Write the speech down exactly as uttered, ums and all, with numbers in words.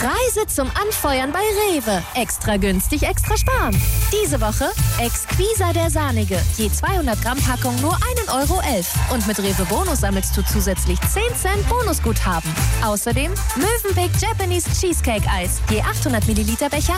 Preise zum Anfeuern bei Rewe. Extra günstig, extra sparen. Diese Woche Exquisa der Sahnige. Je zweihundert Gramm Packung nur ein Euro elf. Und mit Rewe Bonus sammelst du zusätzlich zehn Cent Bonusguthaben. Außerdem Mövenpick Japanese Cheesecake Eis. Je achthundert Milliliter Becher